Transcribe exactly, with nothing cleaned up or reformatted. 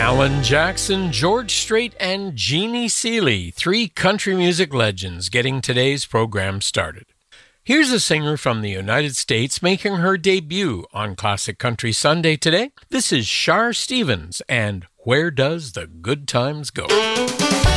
Alan Jackson, George Strait, and Jeannie Seely, three country music legends getting today's program started. Here's a singer from the United States making her debut on Classic Country Sunday today. This is Shar Stevens and Where Does the Good Times Go?